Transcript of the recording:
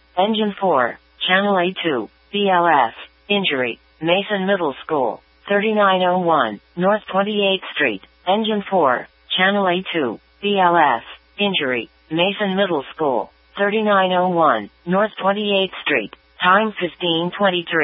Engine 4, Channel A2, BLS, injury, Mason Middle School, 3901, North 28th Street. Engine 4, Channel A2, BLS, injury, Mason Middle School, 3901, North 28th Street. Time 15:23.